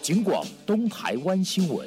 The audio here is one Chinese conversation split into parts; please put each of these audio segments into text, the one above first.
警广东台湾新闻。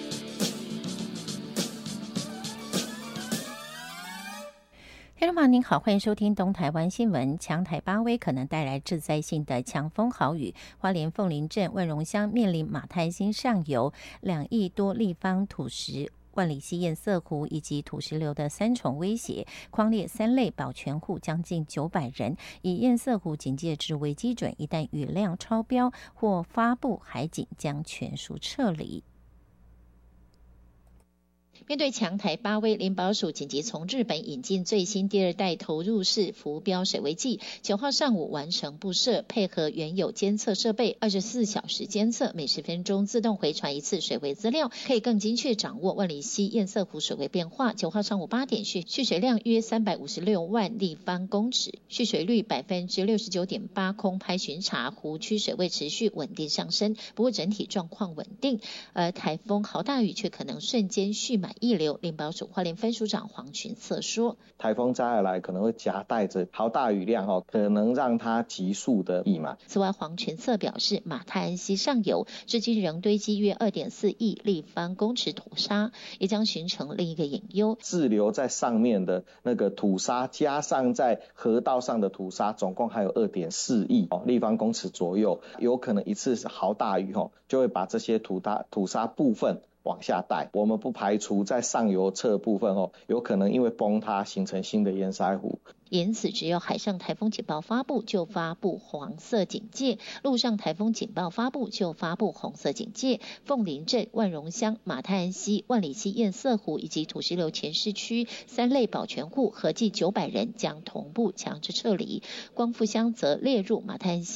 听众朋友您好，欢迎收听东台湾新闻。强台8威可能带来致灾性的强风豪雨，花莲凤林镇万荣乡面临马太溪上游2亿多立方土石、万里溪堰塞湖以及土石流的3重威胁，匡列3类保全户将近900人，以堰塞湖警戒至为基准，一旦雨量超标或发布海警，将全数撤离。面对强台8威，林保署紧急从日本引进最新第2代投入式浮标水位计，9号上午完成布设，配合原有监测设备，24小时监测，每10分钟自动回传1次水位资料，可以更精确掌握万里溪堰塞湖水位变化。9号上午8点蓄水量约356万立方公尺，蓄水率 69.8%， 空拍巡查，湖区水位持续稳定上升，不过整体状况稳定。而台风豪大雨却可能瞬间蓄满溢流，林保署花莲分署长黄群策说， 台风再而来可能会夹带着豪大雨量，可能让它急速的溢满。 此外，黄群策表示，马太安溪上游至今仍堆积约 2.4 亿立方公尺土沙，也将形成另一个隐忧。 滞留在上面的那个土沙，加上在河道上的土沙，总共还有 2.4 亿立方公尺左右，有可能一次豪大雨就会把这些土沙部分往下带。我们不排除在上游侧部分有可能因为崩塌形成新的堰塞湖。 因此，只有海上台风警报发布就发布黄色警戒，陆上台风警报发布就发布红色警戒。凤林镇、万荣乡、马太安溪、万里溪堰塞湖以及土石流前市区3类保全户合计900人将同步强制撤离。光复乡则列入马太安溪